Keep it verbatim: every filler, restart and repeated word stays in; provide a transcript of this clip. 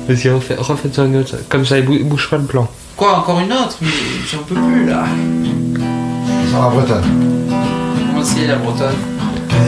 Vas-y, refais, refais-toi une autre. Comme ça, il bou- bouge pas le plan. Quoi, encore une autre? Mais j'en peux plus là. Sans la bretonne. Comment c'est la bretonne?